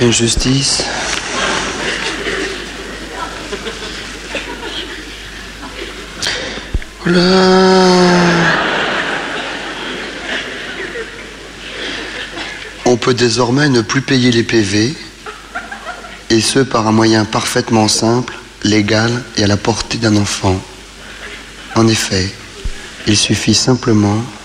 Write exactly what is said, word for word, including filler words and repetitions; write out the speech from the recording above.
Injustice. Oh là. On peut désormais ne plus payer les P V, et ce par un moyen parfaitement simple, légal et à la portée d'un enfant. En effet, il suffit simplement